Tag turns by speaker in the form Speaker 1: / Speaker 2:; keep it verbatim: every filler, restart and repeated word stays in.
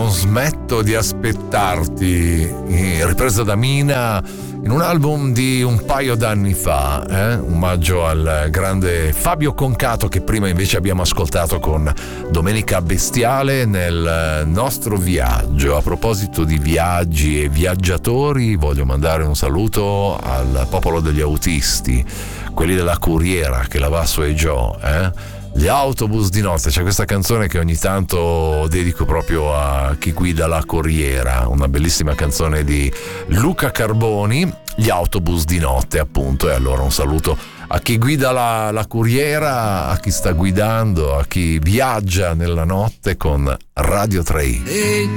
Speaker 1: non smetto di aspettarti, ripresa da Mina in un album di un paio d'anni fa, eh? Omaggio al grande Fabio Concato, che prima invece abbiamo ascoltato con Domenica Bestiale nel nostro viaggio. A proposito di viaggi e viaggiatori, voglio mandare un saluto al popolo degli autisti, quelli della Corriera che la va su e giù, eh? Gli autobus di notte. C'è questa canzone che ogni tanto dedico proprio a chi guida la Corriera, una bellissima canzone di Luca Carboni, Gli autobus di notte, appunto. E allora un saluto a chi guida la, la Corriera, a chi sta guidando, a chi viaggia nella notte con Radio tre.